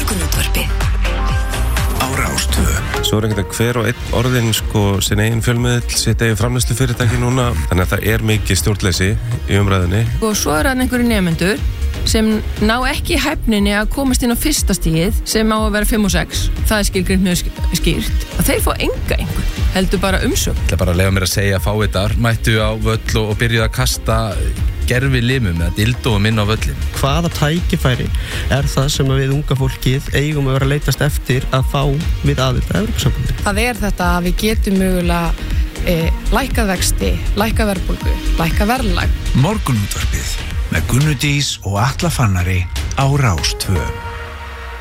Morgunútvarpið á Rás 2. Svo einhvern hver og einn orðin sin eigin fjölmiðill, sitt eigin framleiðslufyrirtæki núna, þannig að það mikið stjórnleysi í umræðinni. Og svo einhverju nemendur sem ná ekki hæfninni að komast inn á fyrsta stigið sem á að vera 5 og 6. Það skilgreint mjög skýrt. Að þeir fá einhvern, heldur bara umsögn. Það bara að leyfa mér að segja að fáiðar mættu á völl og byrjuðu að kasta gerfi limum eða dildóum inn á völlin. Hvaða tækifæri það sem við unga fólkið eigum að vera að leitast eftir að fá við aðild að Evrópusambandinu? Það þetta að við getum mögulega lækkað vexti, lækkað verðbólgu, lækkað verðlag. Morgunútvarpið með Gunnu Dís og Atla Fannari á Rás 2.